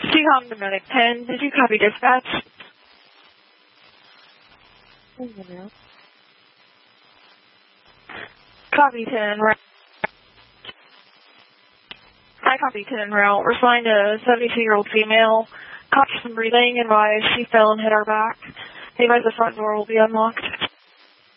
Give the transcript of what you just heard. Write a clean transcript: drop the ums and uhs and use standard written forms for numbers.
Seahawk Dominic 10, did you copy dispatch? Copy 10, right. I copy 10 route. Respond to 72-year-old female. Copy some breathing and advise she fell and hit her back. Advise the front door will be unlocked.